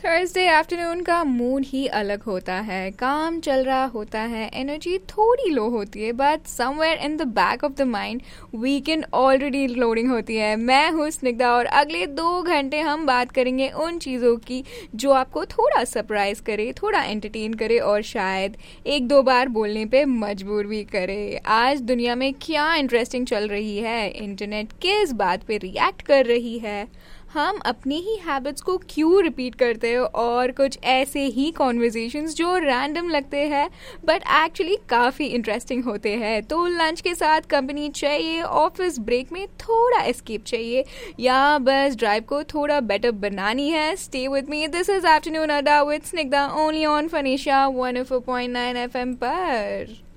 Thursday afternoon का mood ही अलग होता है। काम चल रहा होता है, एनर्जी थोड़ी लो होती है, but somewhere in the back of the mind weekend already loading होती है। मैं हूँ स्निग्धा और अगले 2 घंटे हम बात करेंगे उन चीज़ों की जो आपको थोड़ा सरप्राइज करे, थोड़ा एंटरटेन करे और शायद 1-2 बार बोलने पे मजबूर भी करे। आज दुनिया में क्या इंटरेस्टिंग चल रही है, इंटरनेट किस बात पे रिएक्ट कर रही है, हम अपनी ही हैबिट्स को क्यों रिपीट करते हैं और कुछ ऐसे ही कॉन्वर्जेशंस जो रैंडम लगते हैं बट एक्चुअली काफ़ी इंटरेस्टिंग होते हैं। तो लंच के साथ कंपनी चाहिए, ऑफिस ब्रेक में थोड़ा एस्केप चाहिए, या बस ड्राइव को थोड़ा बेटर बनानी है। Stay with me, this is afternoon अड्डा with Snigdha only on फनीशा 104.9 FM पर।